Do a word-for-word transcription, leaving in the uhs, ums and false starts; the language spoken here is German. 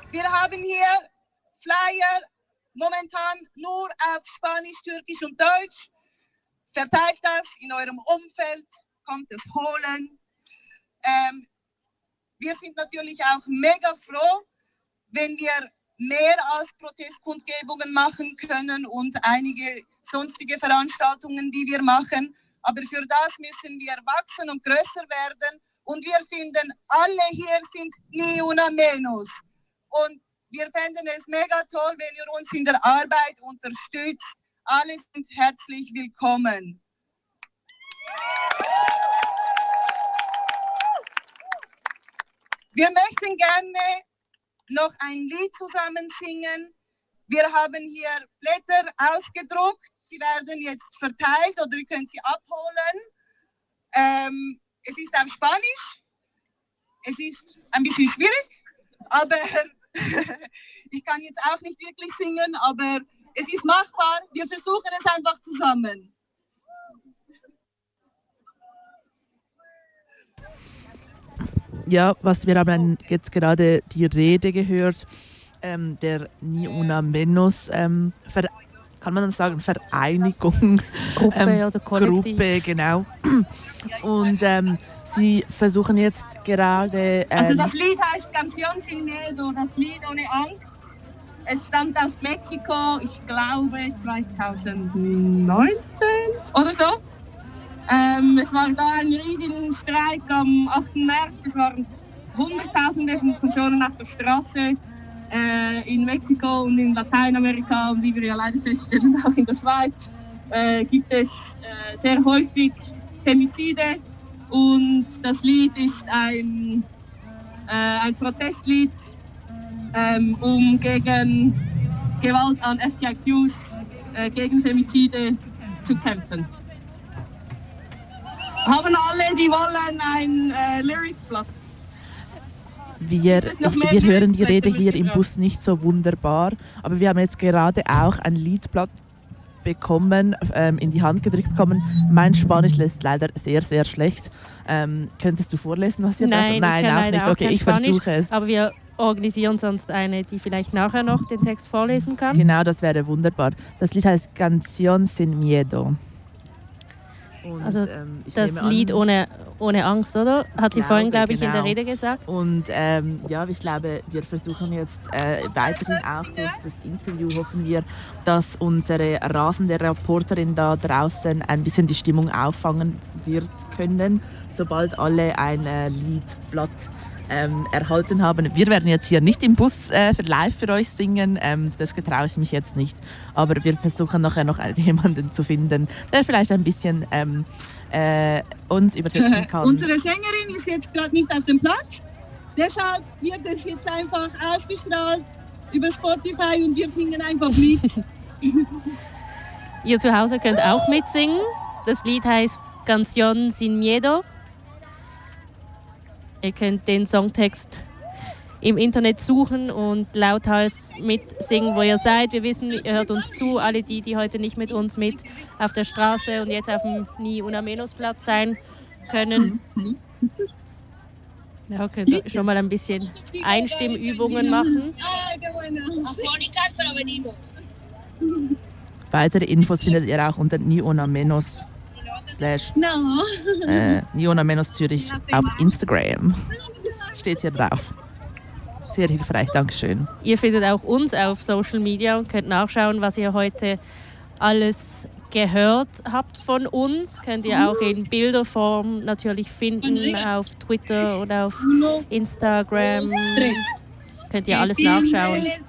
Wir haben hier Flyer, momentan nur auf Spanisch, Türkisch und Deutsch. Verteilt das in eurem Umfeld, kommt es holen. Ähm, wir sind natürlich auch mega froh, wenn wir mehr als Protestkundgebungen machen können und einige sonstige Veranstaltungen, die wir machen. Aber für das müssen wir wachsen und größer werden. Und wir finden, alle hier sind Ni Una Menos. Und wir fänden es mega toll, wenn ihr uns in der Arbeit unterstützt. Alle sind herzlich willkommen. Wir möchten gerne noch ein Lied zusammen singen. Wir haben hier Blätter ausgedruckt. Sie werden jetzt verteilt oder ihr könnt sie abholen. Ähm, es ist auf Spanisch. Es ist ein bisschen schwierig, aber ich kann jetzt auch nicht wirklich singen, aber es ist machbar. Wir versuchen es einfach zusammen. Ja, was wir haben jetzt gerade die Rede gehört, ähm, der Ni Una Menos, ähm, Ver kann man dann sagen, Vereinigung, Gruppe ähm, oder Kollektiv. Gruppe, genau. Und ähm, sie versuchen jetzt gerade... Ähm, also das Lied heißt Canción Sin Miedo, das Lied ohne Angst. Es stammt aus Mexiko, ich glaube zweitausendneunzehn oder so. Ähm, es war da ein riesiger Streik am achten März. Es waren Hunderttausende von Personen auf der Straße äh, in Mexiko und in Lateinamerika. Und wie wir ja leider feststellen, auch in der Schweiz äh, gibt es äh, sehr häufig Femizide. Und das Lied ist ein, äh, ein Protestlied, ähm, um gegen Gewalt an F G I Qs, äh, gegen Femizide zu kämpfen. Haben alle, die wollen, ein äh, Lyricsblatt? Wir, wir hören die Rede hier im Bus nicht so wunderbar, aber wir haben jetzt gerade auch ein Liedblatt bekommen, ähm, in die Hand gedrückt bekommen. Mein Spanisch lässt leider sehr, sehr schlecht. Ähm, könntest du vorlesen, was ihr Nein, da? Nein, ich kann auch leider nicht. auch Okay, kein ich Spanisch, versuche es. Aber wir organisieren sonst eine, die vielleicht nachher noch den Text vorlesen kann. Genau, das wäre wunderbar. Das Lied heißt Canción Sin Miedo. Und, also ähm, das Lied ohne, ohne Angst, oder? Hat sie glaube, vorhin, glaube ich, genau. in der Rede gesagt. Und ähm, ja, ich glaube, wir versuchen jetzt äh, weiterhin auch durch das Interview, hoffen wir, dass unsere rasende Reporterin da draußen ein bisschen die Stimmung auffangen wird können, sobald alle ein äh, Liedblatt ähm, erhalten haben. Wir werden jetzt hier nicht im Bus äh, für live für euch singen, ähm, das getraue ich mich jetzt nicht, aber wir versuchen nachher noch jemanden zu finden, der vielleicht ein bisschen ähm, äh, uns übersetzen kann. Unsere Sängerin ist jetzt gerade nicht auf dem Platz, deshalb wird es jetzt einfach ausgestrahlt über Spotify und wir singen einfach mit. Ihr zu Hause könnt auch mitsingen. Das Lied heißt Canción Sin Miedo. Ihr könnt den Songtext im Internet suchen und lauthals mitsingen, wo ihr seid. Wir wissen, ihr hört uns zu, alle die, die heute nicht mit uns mit auf der Straße und jetzt auf dem Ni Una Menos Platz sein können. Ja, könnt ihr schon mal ein bisschen Einstimmübungen machen. Weitere Infos findet ihr auch unter Ni Una Menos slash No. äh, Ni Una Menos Zürich auf Instagram. Steht hier drauf. Sehr hilfreich, Dankeschön. Ihr findet auch uns auf Social Media und könnt nachschauen, was ihr heute alles gehört habt von uns. Könnt ihr auch in Bilderform natürlich finden auf Twitter oder auf Instagram. Könnt ihr alles nachschauen.